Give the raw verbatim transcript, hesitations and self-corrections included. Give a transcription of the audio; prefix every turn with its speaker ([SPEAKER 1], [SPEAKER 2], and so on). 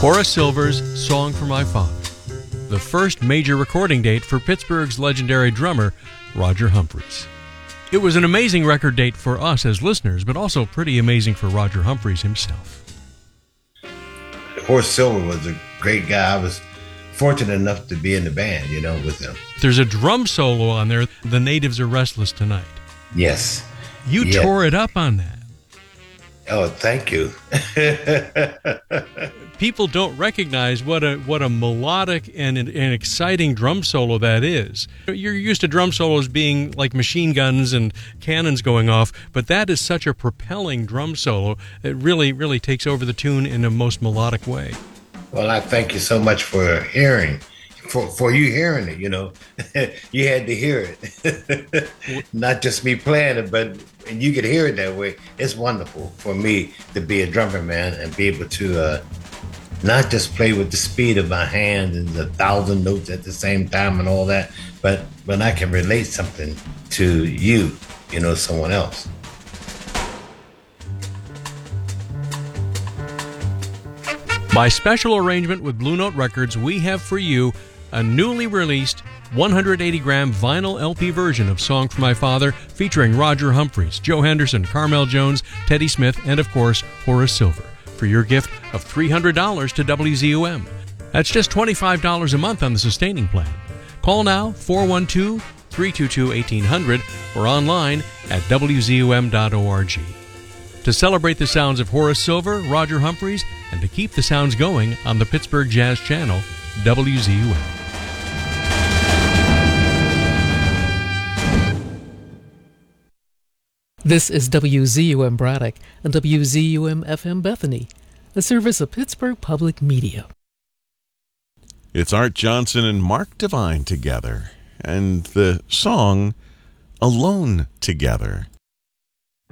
[SPEAKER 1] Horace Silver's Song for My Father, the first major recording date for Pittsburgh's legendary drummer, Roger Humphries. It was an amazing record date for us as listeners, but also pretty amazing for Roger Humphries himself.
[SPEAKER 2] Horace Silver was a great guy. I was fortunate enough to be in the band, you know, with him.
[SPEAKER 1] There's a drum solo on there, The Natives Are Restless Tonight.
[SPEAKER 2] Yes.
[SPEAKER 1] You
[SPEAKER 2] yeah.
[SPEAKER 1] tore it up on that.
[SPEAKER 2] Oh, thank you.
[SPEAKER 1] People don't recognize what a what a melodic and an, an exciting drum solo that is. You're used to drum solos being like machine guns and cannons going off, but that is such a propelling drum solo. It really, really takes over the tune in the most melodic way.
[SPEAKER 2] Well, I thank you so much for hearing, for for you hearing it, you know. You had to hear it. Not just me playing it, but and you could hear it that way. It's wonderful for me to be a drummer, man, and be able to uh, not just play with the speed of my hand and a thousand notes at the same time and all that, but when I can relate something to you, you know, someone else.
[SPEAKER 1] By special arrangement with Blue Note Records, we have for you a newly released one hundred eighty gram vinyl L P version of Song for My Father featuring Roger Humphries, Joe Henderson, Carmel Jones, Teddy Smith, and of course, Horace Silver for your gift of three hundred dollars to W Z U M. That's just twenty-five dollars a month on the sustaining plan. Call now, four one two, three two two, one eight hundred or online at W Z U M dot org. To celebrate the sounds of Horace Silver, Roger Humphries, and to keep the sounds going on the Pittsburgh Jazz Channel, W Z U M.
[SPEAKER 3] This is W Z U M Braddock and W Z U M F M Bethany, a service of Pittsburgh Public Media.
[SPEAKER 4] It's Art Johnson and Mark Devine together, and the song Alone Together.